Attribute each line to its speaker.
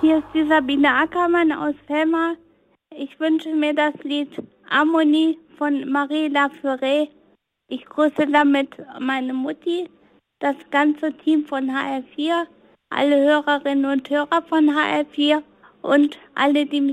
Speaker 1: Hier ist die Sabine Ackermann aus Helmar. Ich wünsche mir das Lied Harmonie von Marie Laforet. Ich grüße damit meine Mutti, das ganze Team von HR4, alle Hörerinnen und Hörer von HR4 und alle, die mich